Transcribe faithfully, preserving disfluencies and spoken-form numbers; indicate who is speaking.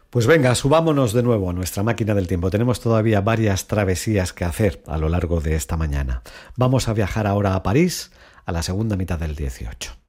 Speaker 1: Pues venga, subámonos de nuevo a nuestra máquina del tiempo. Tenemos todavía varias travesías que hacer a lo largo de esta mañana. Vamos a viajar ahora a París a la segunda mitad del dieciocho.